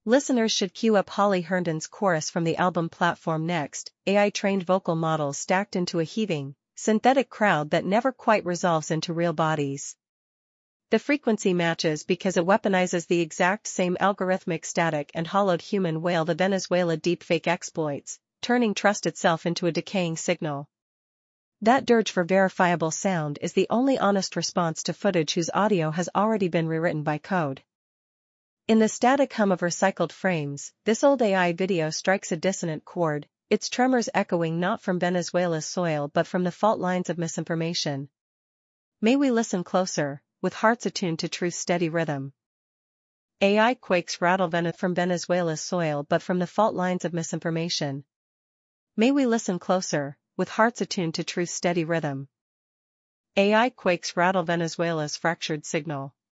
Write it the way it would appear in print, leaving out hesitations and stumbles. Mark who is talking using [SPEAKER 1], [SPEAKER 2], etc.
[SPEAKER 1] Listeners should cue up Holly Herndon's chorus from the album Platform next, AI-trained vocal models stacked into a heaving, synthetic crowd that never quite resolves into real bodies. The frequency matches because it weaponizes the exact same algorithmic static and hollowed human wail the Venezuela deepfake exploits, turning trust itself into a decaying signal. That dirge for verifiable sound is the only honest response to footage whose audio has already been rewritten by code. In the static hum of recycled frames, this old AI video strikes a dissonant chord, its tremors echoing not from Venezuela's soil but from the fault lines of misinformation. May we listen closer, with hearts attuned to truth's steady rhythm. AI quakes rattle from Venezuela's soil but from the fault lines of misinformation. May we listen closer, with hearts attuned to truth's steady rhythm. AI quakes rattle Venezuela's fractured signal.